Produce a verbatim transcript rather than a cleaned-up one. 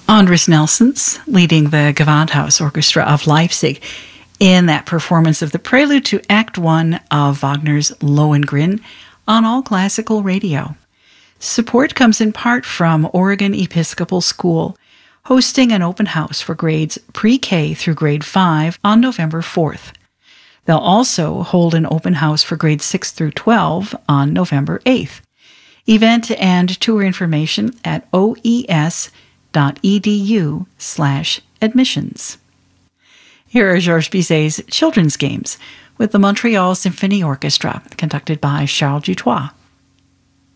Andres Nelsons leading the Gewandhaus Orchestra of Leipzig in that performance of the prelude to Act One of Wagner's Lohengrin on All Classical Radio. Support comes in part from Oregon Episcopal School, hosting an open house for grades pre-K through grade five on November fourth. They'll also hold an open house for grades six through twelve on November eighth. Event and tour information at oes.edu slash admissions. Here are Georges Bizet's Children's Games with the Montreal Symphony Orchestra, conducted by Charles Dutoit.